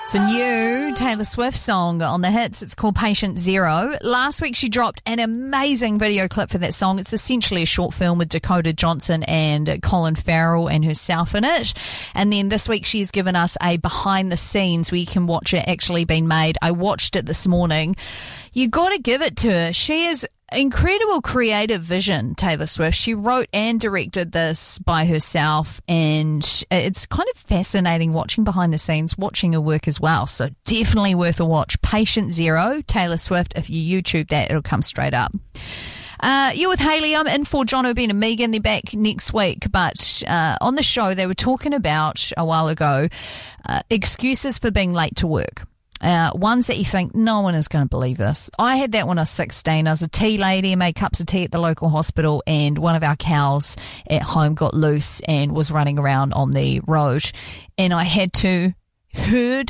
It's a new Taylor Swift song on the hits. It's called Patient Zero. Last week she dropped an amazing video clip for that song. It's essentially a short film with Dakota Johnson and Colin Farrell and herself in it. And then this week she's given us a behind the scenes where you can watch it actually being made. I watched it this morning. You got to give it to her. She is incredible creative vision, Taylor Swift. She wrote and directed this by herself, and it's kind of fascinating watching behind the scenes, watching her work as well. So definitely worth a watch. Patient Zero, Taylor Swift. If you YouTube that, it'll come straight up. You're with Hayley. I'm in for John O'Brien and Megan. They're back next week. But on the show, they were talking about a while ago excuses for being late to work. Ones that you think no one is going to believe this. I had that when I was 16. I was a tea lady and made cups of tea at the local hospital, and one of our cows at home got loose and was running around on the road, and I had to herd